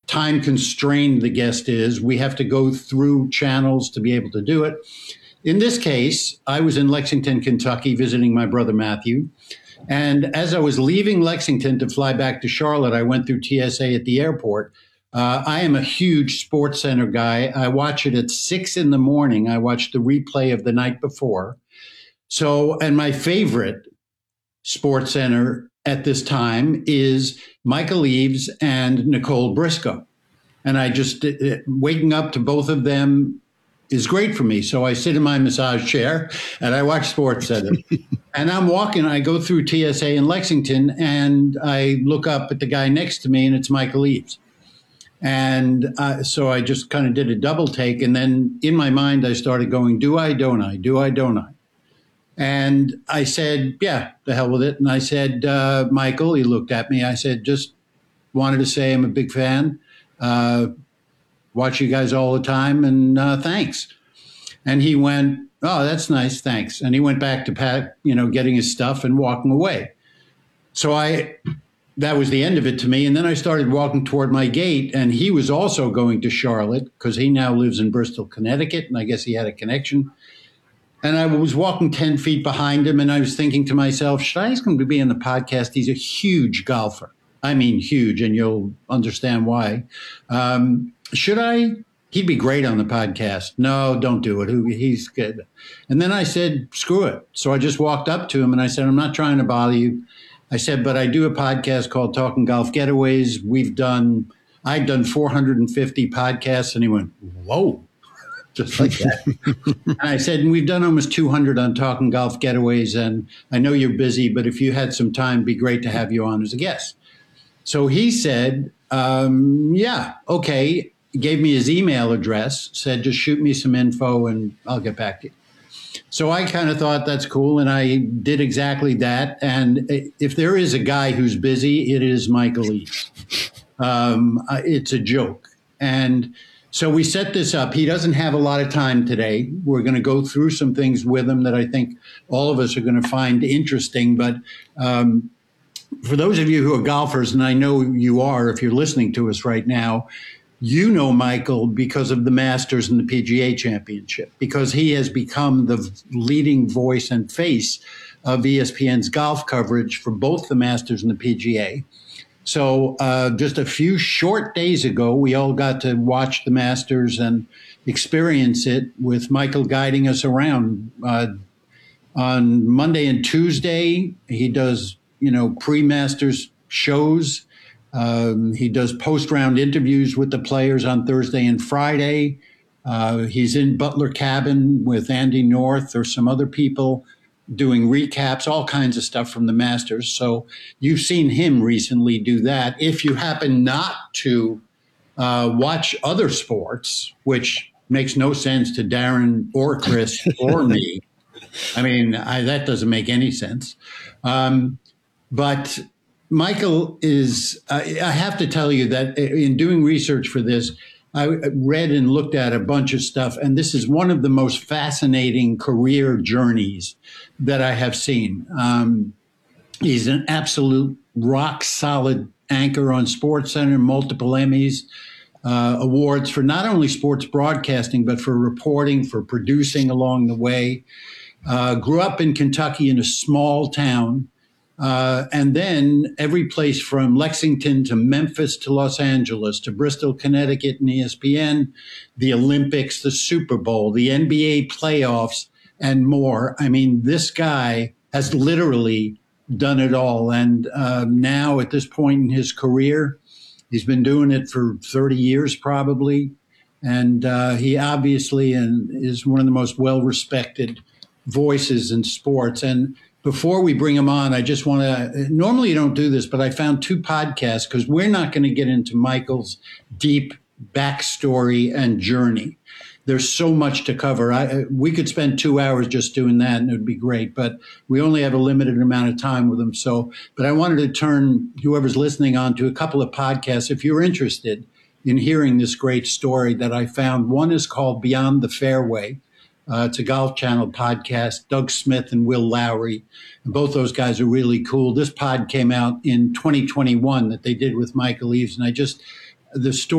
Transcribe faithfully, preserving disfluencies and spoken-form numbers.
time constrained the guest is. We have to go through channels to be able to do it. In this case, I was in Lexington, Kentucky, visiting my brother Matthew. And as I was leaving Lexington to fly back to Charlotte, I went through T S A at the airport. Uh, I am a huge Sports Center guy. I watch it at six in the morning. I watch the replay of the night before. So, and my favorite Sports Center at this time is Michael Eaves and Nicole Briscoe. And I just, uh, waking up to both of them is great for me. So I sit in my massage chair and I watch Sports Center. And I'm walking, I go through T S A in Lexington and I look up at the guy next to me and it's Michael Eaves. And uh, so I just kind of did a double take. And then in my mind, I started going, do I, don't I? Do I, don't I? And I said, yeah, the hell with it. And I said, uh, Michael, he looked at me. I said, just wanted to say I'm a big fan. Uh, watch you guys all the time. And uh, thanks. And he went, oh, that's nice. Thanks. And he went back to Pat, you know, getting his stuff and walking away. So I... that was the end of it to me. And then I started walking toward my gate, and he was also going to Charlotte because he now lives in Bristol, Connecticut. And I guess he had a connection. And I was walking ten feet behind him, and I was thinking to myself, should I ask him to be in the podcast? He's a huge golfer. I mean, huge, and you'll understand why. Um, should I? He'd be great on the podcast. No, don't do it. He's good. And then I said, screw it. So I just walked up to him and I said, I'm not trying to bother you. I said, but I do a podcast called Talking Golf Getaways. We've done, I've done four hundred fifty podcasts. And he went, whoa, just like that. And I said, and we've done almost two hundred on Talking Golf Getaways. And I know you're busy, but if you had some time, it'd be great to have you on as a guest. So he said, um, yeah, okay. He gave me his email address, said, just shoot me some info and I'll get back to you. So I kind of thought that's cool, and I did exactly that. And if there is a guy who's busy, it is Michael Eaves. Um, it's a joke. And so we set this up. He doesn't have a lot of time today. We're going to go through some things with him that I think all of us are going to find interesting. But um, for those of you who are golfers, and I know you are if you're listening to us right now, you know Michael because of the Masters and the P G A Championship, because he has become the leading voice and face of E S P N's golf coverage for both the Masters and the P G A. So uh, just a few short days ago, we all got to watch the Masters and experience it with Michael guiding us around. Uh, on Monday and Tuesday, he does, you know, pre-Masters shows. Um, he does post-round interviews with the players on Thursday and Friday. Uh, he's in Butler Cabin with Andy North or some other people doing recaps, all kinds of stuff from the Masters. So you've seen him recently do that. If you happen not to uh, watch other sports, which makes no sense to Darren or Chris or me, I mean, I, that doesn't make any sense. Um, but Michael is, uh, I have to tell you that in doing research for this, I read and looked at a bunch of stuff, and this is one of the most fascinating career journeys that I have seen. Um, he's an absolute rock solid anchor on SportsCenter, multiple Emmys, uh, awards for not only sports broadcasting, but for reporting, for producing along the way. Uh, grew up in Kentucky in a small town. Uh, and then every place from Lexington to Memphis to Los Angeles to Bristol, Connecticut and E S P N, the Olympics, the Super Bowl, the N B A playoffs, and more. I mean, this guy has literally done it all. And uh, now at this point in his career, he's been doing it for thirty years probably. And uh, he obviously and is one of the most well-respected voices in sports. And before we bring him on, I just want to, normally you don't do this, but I found two podcasts because we're not going to get into Michael's deep backstory and journey. There's so much to cover. I, we could spend two hours just doing that and it would be great, but we only have a limited amount of time with him. So, but I wanted to turn whoever's listening on to a couple of podcasts if you're interested in hearing this great story that I found. One is called Beyond the Fairway. Uh, it's a Golf Channel podcast, Doug Smith and Will Lowry. And both those guys are really cool. This pod came out in twenty twenty-one that they did with Michael Eaves. And I just, the story